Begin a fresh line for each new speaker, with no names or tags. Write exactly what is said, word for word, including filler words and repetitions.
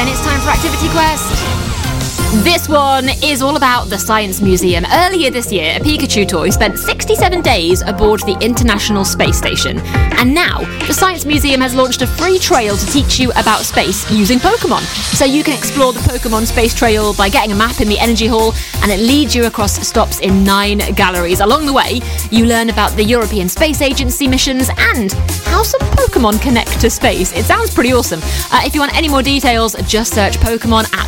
again, it's time for Activity Quest. This one is all about the Science Museum. Earlier this year, a Pikachu toy spent sixty-seven days aboard the International Space Station. And now, the Science Museum has launched a free trail to teach you about space using Pokemon. So you can explore the Pokemon Space Trail by getting a map in the Energy Hall, and it leads you across stops in nine galleries. Along the way, you learn about the European Space Agency missions and how some Pokemon connect to space. It sounds pretty awesome. Uh, if you want any more details, just search Pokemon at